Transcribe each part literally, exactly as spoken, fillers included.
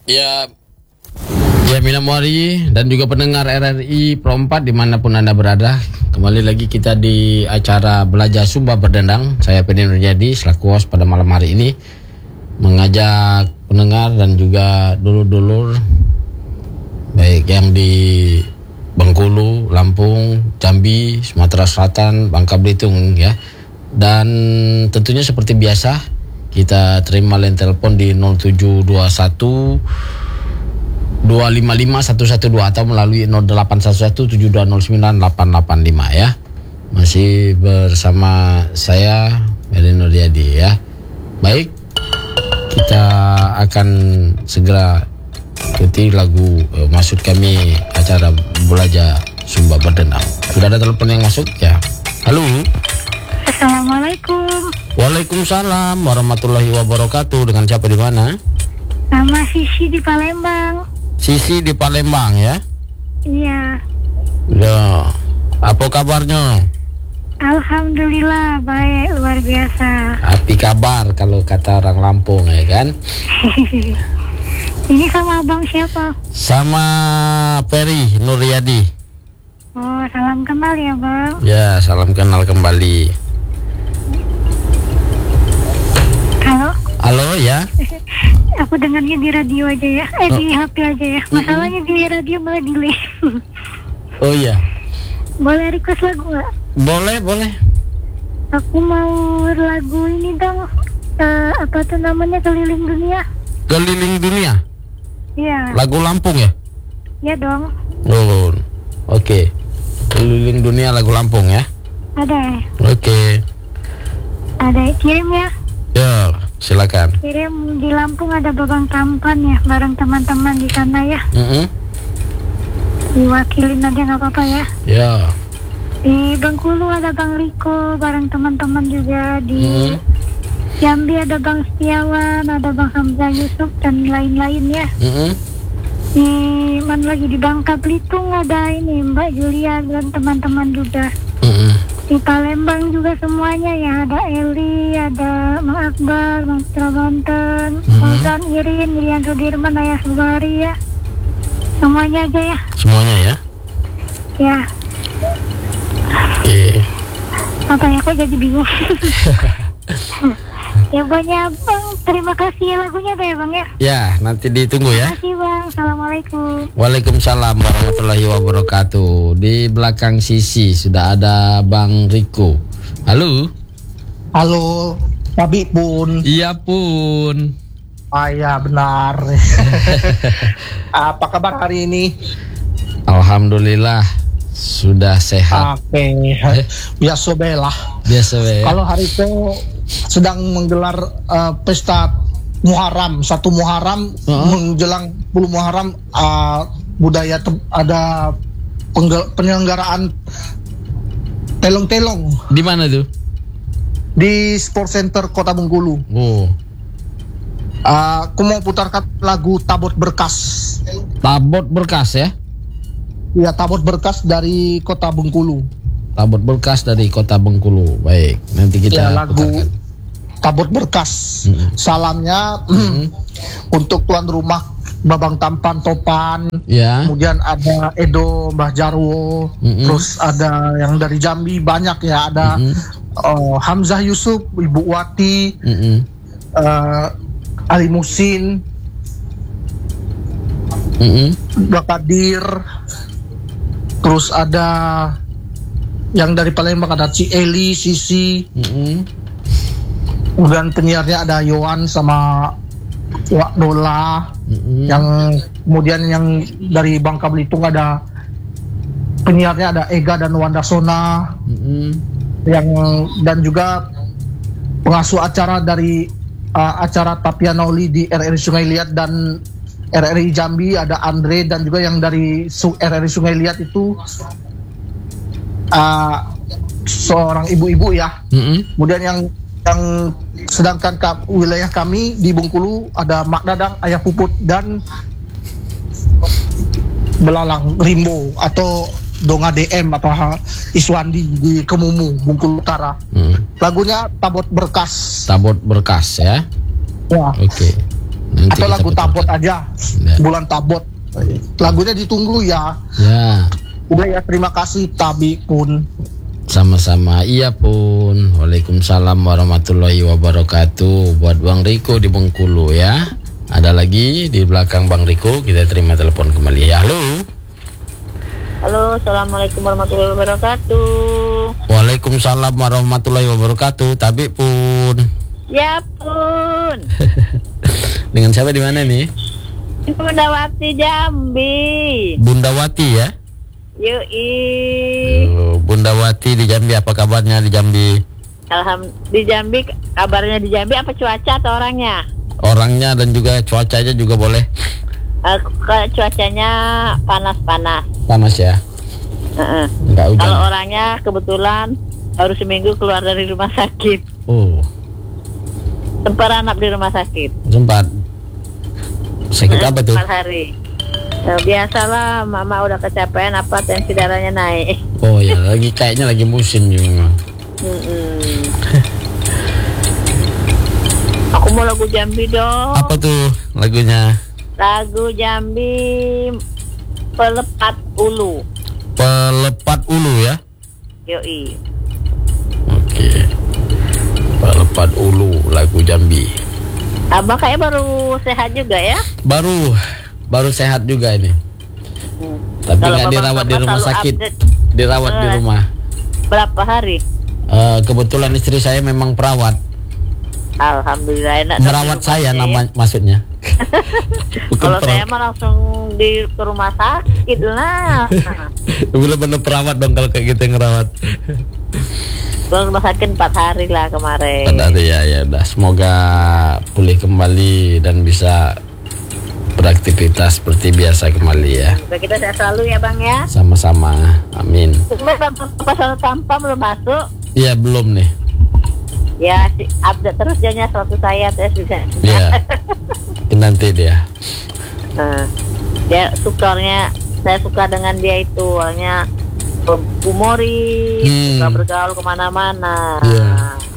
Ya, ya Mina Muari dan juga pendengar R R I Pro empat dimanapun Anda berada. Kembali lagi kita di acara Belajar Sumba Berdendang. Saya Pedi Nurjadi selaku host pada malam hari ini, mengajak pendengar dan juga dulur-dulur baik yang di Bengkulu, Lampung, Jambi, Sumatera Selatan, Bangka Belitung ya. Dan tentunya seperti biasa kita terima line telepon di nol tujuh dua satu dua lima lima satu satu dua atau melalui nol delapan satu satu tujuh dua nol sembilan delapan delapan lima ya. Masih bersama saya Pedi Nurjadi ya. Baik, kita akan segera ikuti lagu eh, maksud kami acara Belajar Sumba Berdendang. Sudah ada telepon yang masuk ya. Halo. Assalamualaikum. Waalaikumsalam warahmatullahi wabarakatuh. Dengan siapa di mana? Nama Sisi di Palembang. Sisi di Palembang ya. Iya. Ya. Apa kabarnya? Alhamdulillah baik, luar biasa. Api kabar kalau kata orang Lampung ya kan. Ini sama abang siapa? Sama Peri Nurjadi. Oh, salam kenal ya bang. Ya, salam kenal kembali. Halo. Halo ya. Aku dengarnya di radio aja ya. Eh oh. Di H P aja ya. Masalahnya di radio malah delay. Oh iya. Boleh request lagu nggak? Boleh, boleh. Aku mau lagu ini dong. Uh, apa tuh namanya, Keliling Dunia. Keliling Dunia? Iya. Lagu Lampung ya? Iya dong. Oh, oke. Okay. Keliling Dunia lagu Lampung ya? Ada. Oke. Okay. Ada, kirim ya. Ya, silakan. Kirim di Lampung ada Babang Tampan ya, bareng teman-teman di sana ya. Mm-hmm. Diwakilin aja nggak apa-apa ya. Ya. Di Bengkulu ada Bang Riko bareng teman-teman juga. Di mm-hmm. Jambi ada Bang Setiawan, ada Bang Hamzah Yusuf dan lain-lain ya. Mm-hmm. Di mana lagi, di Bangka Belitung ada ini Mbak Julia dan teman-teman juga. Mm-hmm. Di Palembang juga semuanya ya, ada Eli, ada Mang Akbar, Mang Putra Banten, Fauzan, mm-hmm. Irin, Irian Sudirman, Ayah Subari ya. Semuanya aja ya. Semuanya ya. Ya. Oke. Okay. Apa ya, kok jadi bingung. Ya banyak bang, terima kasih ya lagunya deh bang ya. Ya, nanti ditunggu ya. Terima kasih bang, assalamualaikum. Waalaikumsalam warahmatullahi wabarakatuh. Di belakang Sisi sudah ada Bang Riko. Halo. Halo, Pabi pun. Iya pun. Ah ya benar. Apa kabar hari ini? Alhamdulillah sudah sehat. Oke, okay. Biasa belah. Biasa be. Kalau hari itu sedang menggelar uh, pesta Muharram, satu Muharram, uh-huh. menjelang sepuluh Muharram, uh, budaya te- ada penggel- penyelenggaraan telong-telong. Di mana tuh? Di Sport Center Kota Bengkulu. Oh. Uh, aku mau putarkan lagu Tabot Berkas. Tabot Berkas ya? Ya, Tabot Berkas dari Kota Bengkulu. Tabot Berkas dari Kota Bengkulu. Baik, nanti kita ya, lagu putarkan. Tabot Berkas. Mm-hmm. Salamnya mm-hmm. untuk tuan rumah Babang Tampan Topan. Ya. Kemudian ada Edo Mbah Jarwo. Mm-hmm. Terus ada yang dari Jambi banyak ya. Ada mm-hmm. uh, Hamzah Yusuf, Ibu Wati, mm-hmm. uh, Ali Musin, mm-hmm. Bakadir. Terus ada yang dari Palembang ada Ci Eli, Sisi, mm-hmm. kemudian penyiarnya ada Yohan sama Wak Dola, mm-hmm. yang kemudian yang dari Bangka Belitung ada penyiarnya ada Ega dan Wanda Sona, mm-hmm. yang dan juga pengasuh acara dari uh, acara Tapianoli di R R I Sungai Liat dan R R I Jambi ada Andre, dan juga yang dari R R I Sungai Liat itu Uh, seorang ibu-ibu ya. Mm-hmm. Kemudian yang yang sedangkan ka, wilayah kami di Bengkulu ada Mak Dadang, Ayah Puput dan Belalang Rimbo atau Donga D M atau Iswandi di Kemumu, Bengkulu Utara. Mm. Lagunya Tabot Berkas. Tabot Berkas ya. Ya. Oke. Okay. Nanti atau kita lagu putarkan. Tabot aja, Ya. Bulan Tabot. Lagunya ditunggu ya. Ya, Udah ya, terima kasih Tabi pun. sama-sama. Iya pun. Waalaikumsalam warahmatullahi wabarakatuh. Buat Bang Riko di Bengkulu ya. Ada lagi di belakang Bang Riko. Kita terima telepon kembali ya. Halo. Halo, assalamualaikum warahmatullahi wabarakatuh. Waalaikumsalam warahmatullahi wabarakatuh. Tapi pun. Ya pun. Dengan siapa di mana nih? Bundawati Jambi. Bundawati ya. Yui. Oh, Bundawati di Jambi, apa kabarnya di Jambi? Alhamdulillah di Jambi, kabarnya di Jambi apa cuaca atau orangnya? Orangnya dan juga cuacanya juga boleh. Uh, ke- cuacanya panas-panas. Panas ya. Uh-uh. Enggak hujan. Kalau orangnya kebetulan baru seminggu keluar dari rumah sakit. Oh, Semperanap di rumah sakit. sempat. Sakit apa tuh? Empat hari. Uh, biasalah, mama udah kecapean apa tensi darahnya naik. Oh ya, lagi kayaknya lagi musim juga. Mm-mm. Aku mau lagu Jambi dong. Apa tuh lagunya? Lagu Jambi Pelepat Ulu. Pelepat Ulu ya. Yoi. Oke. Pelepat Ulu, lagu Jambi. Abang kayaknya baru sehat juga ya? Baru baru sehat juga ini. Hmm. Tapi Kalau nggak Bapak dirawat di Bapak rumah selalu sakit. update. Dirawat di Eh. rumah. Berapa hari? Eh, kebetulan istri saya memang perawat. Alhamdulillah enak. Merawat Tapi saya rumahnya nama ya. maksudnya. Bukan Kalau saya perawat. mah langsung di ke rumah sakit lah. Bener-bener perawat dong kalau kayak gitu yang ngerawat. Ke rumah sakit empat hari lah kemarin. Pada hari ya, ya udah. Semoga pulih kembali dan bisa beraktivitas seperti biasa kembali ya. Semoga kita sehat selalu ya bang ya. Sama-sama, amin. Cuma pasal tanpa belum masuk. Iya belum nih. Ya si update terus jadinya suatu saya terus bisa. Iya. Nanti dia. Nah, dia sukarnya saya suka dengan dia itu orangnya humoris, Hmm. suka bergaul kemana-mana. Iya.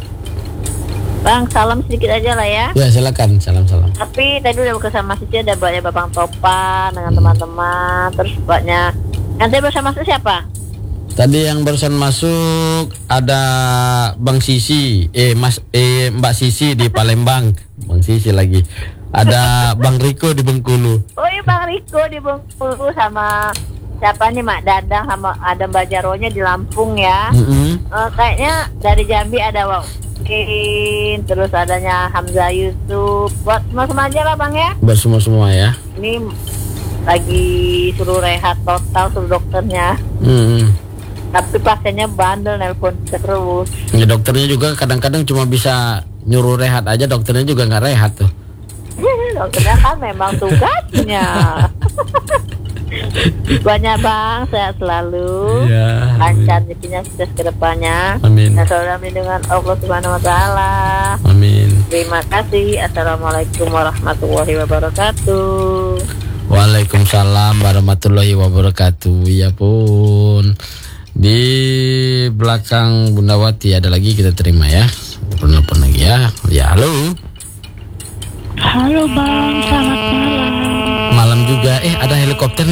Bang, salam sedikit aja lah ya. Ya silakan, salam-salam. Tapi tadi udah bersama Sisi ada banyak Babang Topan dengan Hmm. teman-teman, terus banyak. Nanti bersama Sisi siapa? Tadi yang barusan masuk ada Bang Sisi, eh Mas, eh Mbak Sisi di Palembang, Bang Sisi lagi. Ada Bang Riko di Bengkulu. Oh iya Bang Riko di Bengkulu sama siapa nih Mak Dadang sama ada Mbak Jaronya di Lampung ya. Mm-mm. Eh, kayaknya dari Jambi ada Wow Kin, terus adanya Hamzah Yusuf. Buat semua-semua aja lah Bang ya. Buat semua-semua ya. Ini lagi suruh rehat total suruh dokternya. Mm-mm. Tapi pasiennya bandel nelpon terus. Ya, dokternya juga kadang-kadang cuma bisa nyuruh rehat aja, dokternya juga nggak rehat tuh. Dokternya kan memang tugasnya. Banyak Bang, sehat selalu. Iya. Lancar rezekinya, sukses ke depannya. Amin. Dan selalu dalam lindungan Allah Subhanahu wa taala. Amin. Terima kasih. Assalamualaikum warahmatullahi wabarakatuh. Waalaikumsalam warahmatullahi wabarakatuh. Ya pun. Di belakang Bundawati ada lagi, kita terima ya. Penelpon lagi ya. Ya halo. Halo bang, selamat malam. Malam juga. Eh ada helikopter.